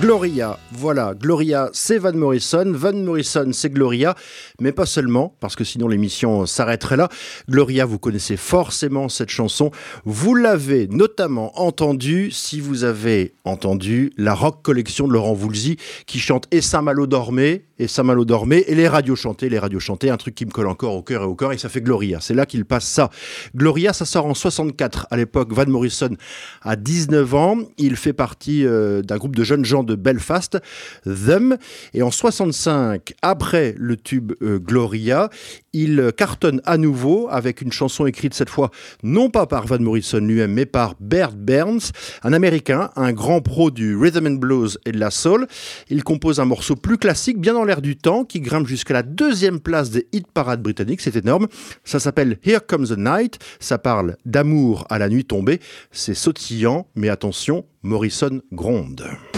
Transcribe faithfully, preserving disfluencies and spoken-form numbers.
Gloria, voilà, Gloria c'est Van Morrison, Van Morrison c'est Gloria, mais pas seulement, parce que sinon l'émission s'arrêterait là. Gloria, vous connaissez forcément cette chanson, vous l'avez notamment entendue si vous avez entendu la rock collection de Laurent Voulzy qui chante et Saint-Malo dormait, et Saint-Malo dormait, et les radios chantaient, les radios chantaient, un truc qui me colle encore au cœur et au corps, et ça fait Gloria, c'est là qu'il passe ça. Gloria, ça sort en soixante-quatre, à l'époque Van Morrison a dix-neuf ans, il fait partie euh, d'un groupe de jeunes gens de Belfast, Them, et en soixante-cinq, après le tube euh, Gloria, il cartonne à nouveau avec une chanson écrite cette fois non pas par Van Morrison lui-même, mais par Bert Berns, un Américain, un grand pro du rhythm and blues et de la soul. Il compose un morceau plus classique, bien dans l'air du temps, qui grimpe jusqu'à la deuxième place des hit parades britanniques, c'est énorme. Ça s'appelle Here Comes the Night, ça parle d'amour à la nuit tombée, c'est sautillant, mais attention, Morrison gronde.